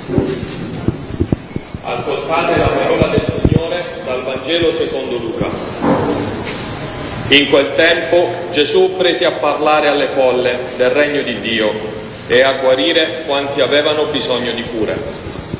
Ascoltate la parola del Signore dal Vangelo secondo Luca. In quel tempo Gesù prese a parlare alle folle del regno di Dio e a guarire quanti avevano bisogno di cure.